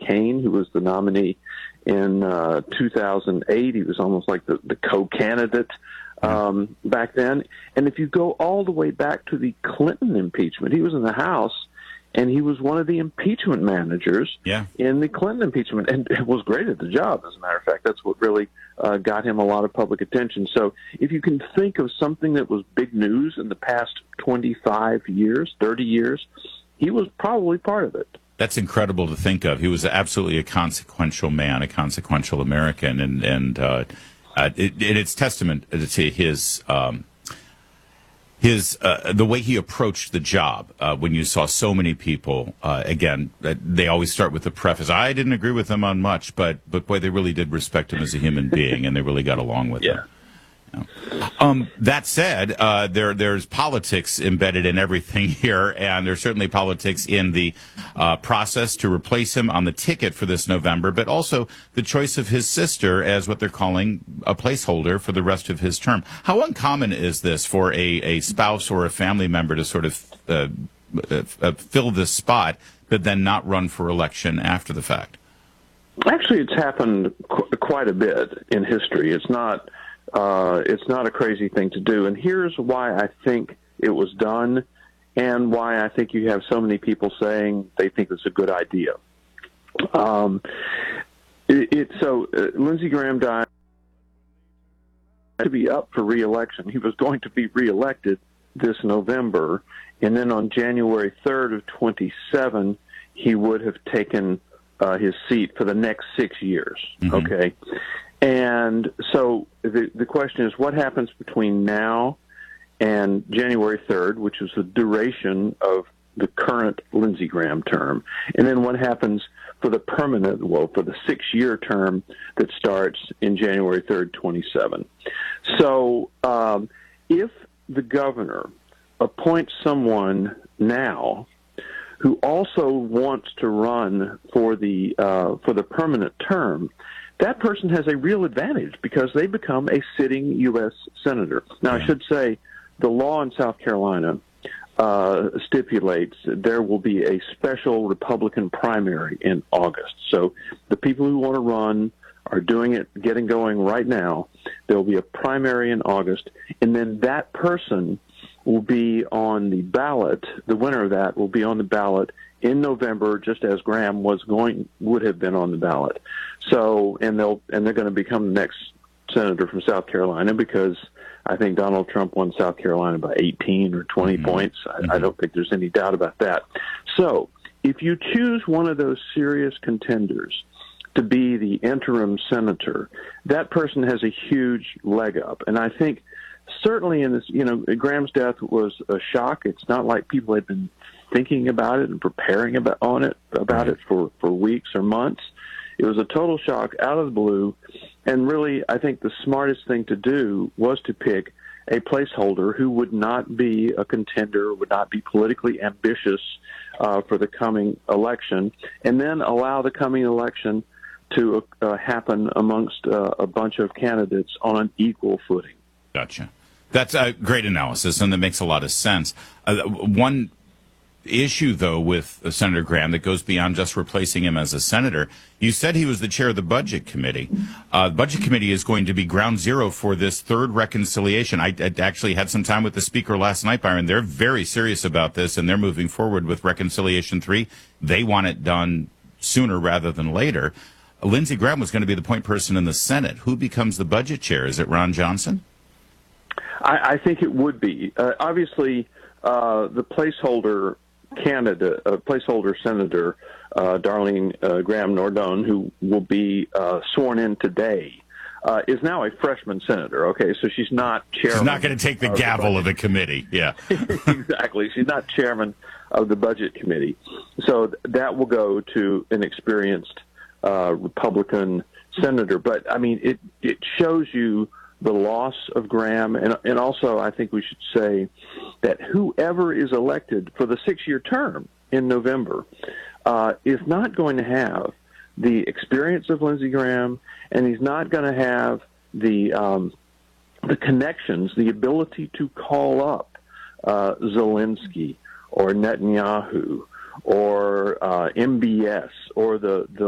McCain, who was the nominee in 2008. He was almost like the co-candidate back then. And if you go all the way back to the Clinton impeachment, he was in the House, and he was one of the impeachment managers in the Clinton impeachment, and was great at the job, as a matter of fact. That's what really got him a lot of public attention. So if you can think of something that was big news in the past 25 years, 30 years, he was probably part of it. That's incredible to think of. He was absolutely a consequential man, a consequential American, and it's testament to his the way he approached the job. When you saw so many people, again, they always start with the preface, I didn't agree with him on much, but boy, they really did respect him as a human being, and they really got along with him. That said, there's politics embedded in everything here, and there's certainly politics in the process to replace him on the ticket for this November, but also the choice of his sister as what they're calling a placeholder for the rest of his term. How uncommon is this for a spouse or a family member to sort of fill this spot, but then not run for election after the fact? Actually, it's happened quite a bit in history. It's not a crazy thing to do. And here's why I think it was done, and why I think you have so many people saying they think it's a good idea. Lindsey Graham died to be up for re-election. He was going to be re-elected this November, and then on January 3rd of 27, he would have taken his seat for the next 6 years. Mm-hmm. Okay. And so the question is, what happens between now and January 3rd, which is the duration of the current Lindsey Graham term, and then what happens for the permanent, for the 6-year term that starts in January 3rd, 27. So if the governor appoints someone now who also wants to run for the permanent term, that person has a real advantage because they become a sitting U.S. senator. Now, I should say the law in South Carolina stipulates there will be a special Republican primary in August. So the people who want to run are doing it, getting going right now. There will be a primary in August, and then that person will be on the ballot. The winner of that will be on the ballot in November, just as Graham would have been on the ballot. So, and they're going to become the next senator from South Carolina, because I think Donald Trump won South Carolina by 18 or 20 points. I don't think there's any doubt about that. So, if you choose one of those serious contenders to be the interim senator, that person has a huge leg up. And I think certainly in this, Graham's death was a shock. It's not like people had been thinking about it and preparing about it for weeks or months. It was a total shock out of the blue. And really, I think the smartest thing to do was to pick a placeholder who would not be a contender, would not be politically ambitious for the coming election, and then allow the coming election to happen amongst a bunch of candidates on an equal footing. Gotcha. That's a great analysis, and that makes a lot of sense. One issue, though, with Senator Graham that goes beyond just replacing him as a senator, you said he was the chair of the Budget Committee. The Budget Committee is going to be ground zero for this third reconciliation. I actually had some time with the Speaker last night, Byron. They're very serious about this, and they're moving forward with Reconciliation 3. They want it done sooner rather than later. Lindsey Graham was going to be the point person in the Senate. Who becomes the budget chair? Is it Ron Johnson? I think it would be. Obviously, the placeholder candidate, placeholder senator, Darlene Graham Nordone, who will be sworn in today, is now a freshman senator. Okay, so she's not chairman. She's not going to take the gavel of the committee. Yeah, exactly. She's not chairman of the Budget Committee. So that will go to an experienced Republican senator. But I mean, it shows you the loss of Graham, and also I think we should say that whoever is elected for the 6-year term in November is not going to have the experience of Lindsey Graham, and he's not going to have the connections, the ability to call up Zelensky or Netanyahu or MBS or the